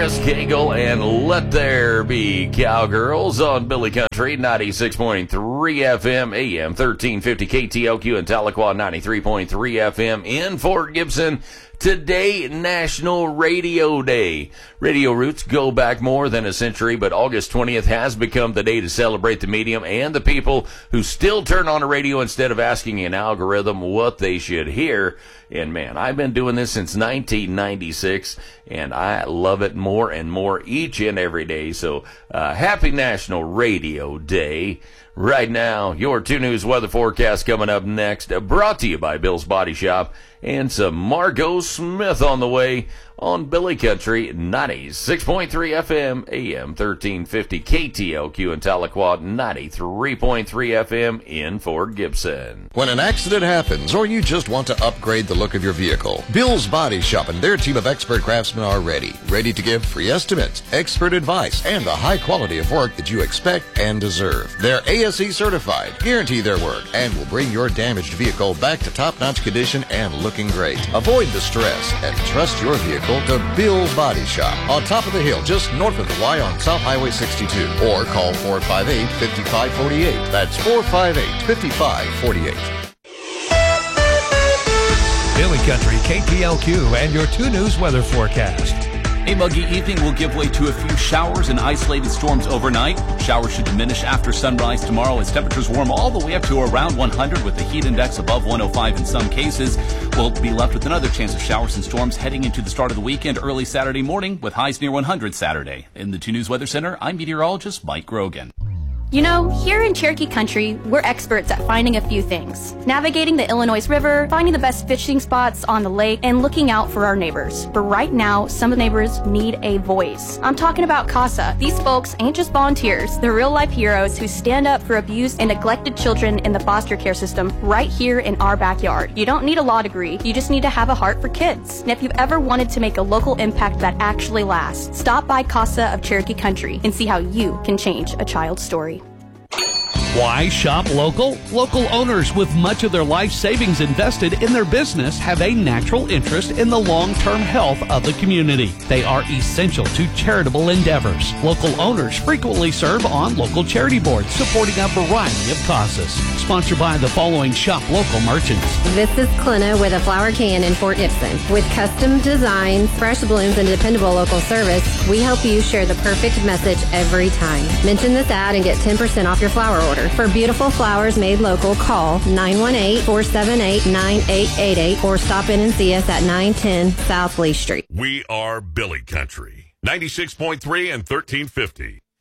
Chris Cagle and Let There Be Cowgirls on Billy Country 96.3 FM, AM 1350 KTLQ in Tahlequah, 93.3 FM in Fort Gibson. Today, National Radio Day. Radio roots go back more than a century, but August 20th has become the day to celebrate the medium and the people who still turn on a radio instead of asking an algorithm what they should hear. And man, I've been doing this since 1996, and I love it more and more each and every day. So, happy National Radio Day. Right now, your 2 News weather forecast coming up next, brought to you by Bill's Body Shop, and some Margot Smith on the way on Billy Country 96.3 FM, AM 1350 KTLQ in Tahlequah, 93.3 FM in Fort Gibson. When an accident happens or you just want to upgrade the look of your vehicle, Bill's Body Shop and their team of expert craftsmen are ready to give free estimates, expert advice, and the high quality of work that you expect and deserve. They're ASE certified, guarantee their work, and will bring your damaged vehicle back to top-notch condition and looking great. Avoid the stress and trust your vehicle to Bill's Body Shop on top of the hill just north of the Y on South Highway 62, or call 458-5548. That's 458-5548. Billy Country, KTLQ, and your 2 News weather forecast. A muggy evening will give way to a few showers and isolated storms overnight. Showers should diminish after sunrise tomorrow as temperatures warm all the way up to around 100 with the heat index above 105 in some cases. We'll be left with another chance of showers and storms heading into the start of the weekend early Saturday morning with highs near 100 Saturday. In the 2 News Weather Center, I'm meteorologist Mike Grogan. You know, here in Cherokee Country, we're experts at finding a few things. Navigating the Illinois River, finding the best fishing spots on the lake, and looking out for our neighbors. But right now, some of the neighbors need a voice. I'm talking about CASA. These folks ain't just volunteers. They're real-life heroes who stand up for abused and neglected children in the foster care system right here in our backyard. You don't need a law degree. You just need to have a heart for kids. And if you've ever wanted to make a local impact that actually lasts, stop by CASA of Cherokee Country and see how you can change a child's story. Why shop local? Local owners with much of their life savings invested in their business have a natural interest in the long-term health of the community. They are essential to charitable endeavors. Local owners frequently serve on local charity boards supporting a variety of causes. Sponsored by the following shop local merchants. This is Clina with a flower can in Fort Gibson. With custom designs, fresh blooms, and dependable local service, we help you share the perfect message every time. Mention this ad and get 10% off your flower order. For beautiful flowers made local, call 918-478-9888 or stop in and see us at 910 South Lee Street. We are Billy Country, 96.3 and 1350.